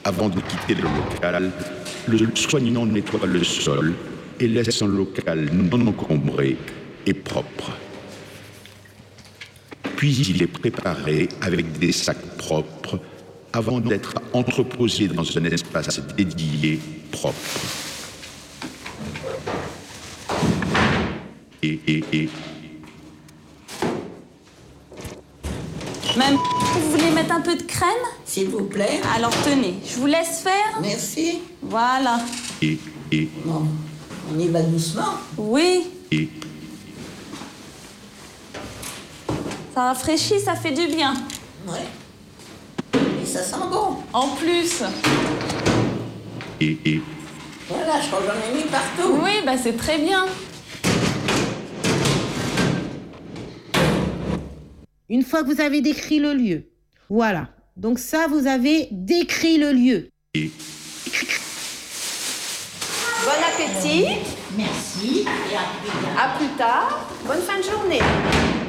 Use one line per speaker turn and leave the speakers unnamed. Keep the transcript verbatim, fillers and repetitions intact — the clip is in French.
Avant de quitter le local, le soignant nettoie le sol et laisse un local non encombré et propre. Puis il est préparé avec des sacs propres avant d'être entreposé dans un espace dédié propre. Et, et, et...
Même, vous voulez mettre un peu de crème?
S'il vous plaît.
Alors tenez, je vous laisse faire.
Merci.
Voilà.
Et, et...
Bon, on y va doucement.
Oui.
Et...
Ça rafraîchit, ça fait du bien.
Ouais. Et ça sent bon.
En plus.
Et, et...
Voilà, je crois que j'en ai mis partout.
Oui, bah c'est très bien.
Une fois que vous avez décrit le lieu, voilà. Donc ça, vous avez décrit le lieu.
et...
Bon appétit.
Merci. Et à plus tard.
À plus tard. Bonne fin de journée.